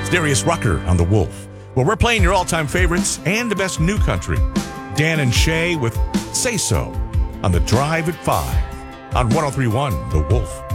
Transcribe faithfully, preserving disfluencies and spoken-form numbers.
Darius Rucker on The Wolf. Well, we're playing your all-time favorites and the best new country. Dan and Shay with Say So on The Drive at five on one oh three point one The Wolf.